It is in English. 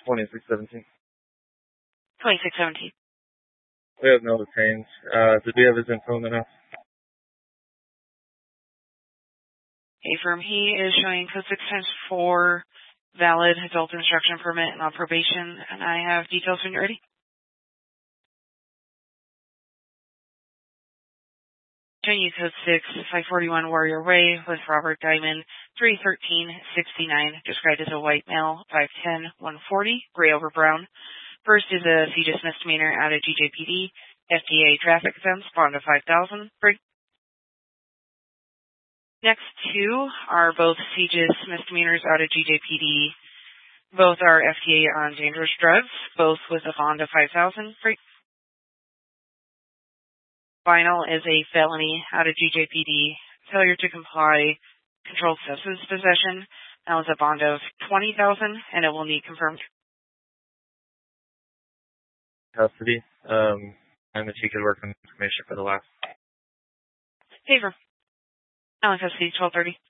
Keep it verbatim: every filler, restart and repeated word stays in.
twenty-six seventeen. twenty-six seventeen. We have no detained. Uh, did we have his info in the house? A firm, he is showing code six times four, valid adult instruction permit and on probation, and I have details when you're ready. Showing you code six, five forty-one Warrior Way with Robert Diamond, three thirteen sixty-nine, described as a white male, five ten, one forty, gray over brown. First is a C G I S misdemeanor out of G J P D, F D A traffic offense, bond of five thousand dollars. Next two are both C G I S misdemeanors out of G J P D. Both are F D A on dangerous drugs, both with a bond of five thousand dollars. Final is a felony out of G J P D, failure to comply, controlled substance possession. That was a bond of twenty thousand dollars, and it will need confirmed custody. Um, and if you could work on information for the last. favor. Now in custody, twelve thirty.